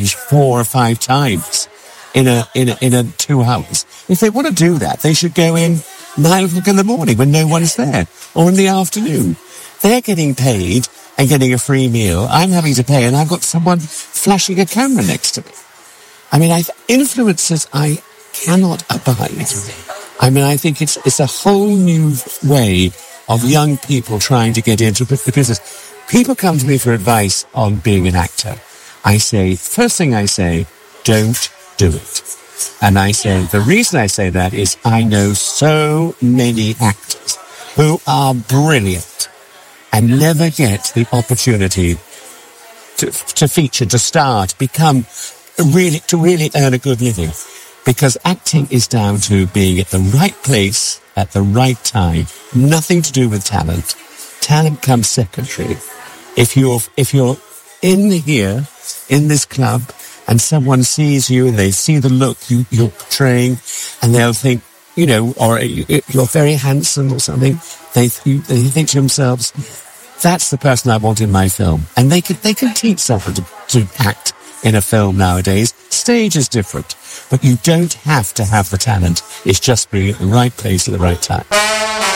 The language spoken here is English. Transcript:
stage 4 or 5 times in a 2 hours. If they want to do that, they should go in 9 o'clock in the morning when no one's there, or in the afternoon. They're getting paid and getting a free meal. I'm having to pay, and I've got someone flashing a camera next to me. I mean, influencers I cannot abide. I mean, I think it's a whole new way of young people trying to get into the business. People come to me for advice on being an actor. First thing I say, don't do it. And I say, the reason I say that is I know so many actors who are brilliant and never get the opportunity to feature, to star, to really earn a good living. Because acting is down to being at the right place at the right time. Nothing to do with talent. Talent comes secondary. If you're in this club, and someone sees you and they see the look you're portraying, and they'll think, or you're very handsome or something, they think to themselves, that's the person I want in my film. And they can teach someone to act in a film nowadays. Stage is different, but you don't have to have the talent. It's just being at the right place at the right time.